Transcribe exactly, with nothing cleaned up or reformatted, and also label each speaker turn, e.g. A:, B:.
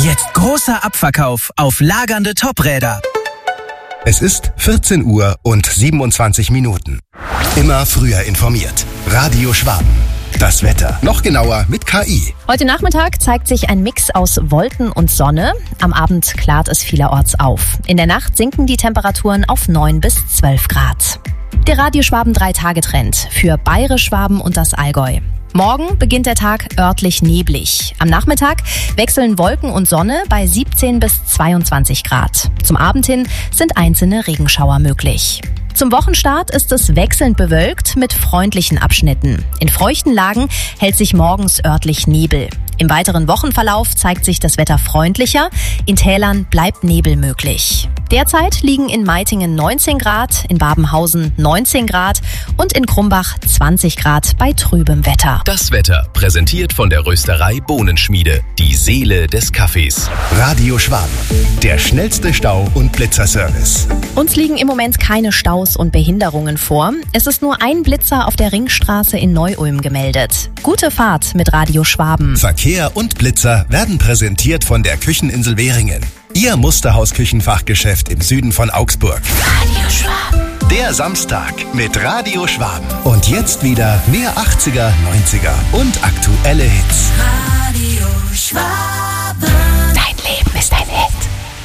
A: Jetzt großer Abverkauf auf lagernde Topräder.
B: Es ist vierzehn Uhr und siebenundzwanzig Minuten. Immer früher informiert. Radio Schwaben. Das Wetter. Noch genauer mit K I.
C: Heute Nachmittag zeigt sich ein Mix aus Wolken und Sonne. Am Abend klart es vielerorts auf. In der Nacht sinken die Temperaturen auf neun bis zwölf Grad. Der Radio Schwaben drei Tage Trend für Bayerisch Schwaben und das Allgäu. Morgen beginnt der Tag örtlich neblig. Am Nachmittag wechseln Wolken und Sonne bei siebzehn bis zweiundzwanzig Grad. Zum Abend hin sind einzelne Regenschauer möglich. Zum Wochenstart ist es wechselnd bewölkt mit freundlichen Abschnitten. In feuchten Lagen hält sich morgens örtlich Nebel. Im weiteren Wochenverlauf zeigt sich das Wetter freundlicher. In Tälern bleibt Nebel möglich. Derzeit liegen in Meitingen neunzehn Grad, in Babenhausen neunzehn Grad und in Krumbach zwanzig Grad bei trübem Wetter.
D: Das Wetter präsentiert von der Rösterei Bohnenschmiede, die Seele des Kaffees.
B: Radio Schwaben, der schnellste Stau- und Blitzerservice.
C: Uns liegen im Moment keine Staus und Behinderungen vor. Es ist nur ein Blitzer auf der Ringstraße in Neu-Ulm gemeldet. Gute Fahrt mit Radio Schwaben.
B: Verkehr und Blitzer werden präsentiert von der Kücheninsel Währingen. Ihr Musterhaus-Küchenfachgeschäft im Süden von Augsburg.
C: Radio Schwaben.
B: Der Samstag mit Radio Schwaben. Und jetzt wieder mehr achtziger, neunziger und aktuelle Hits.
E: Radio Schwaben.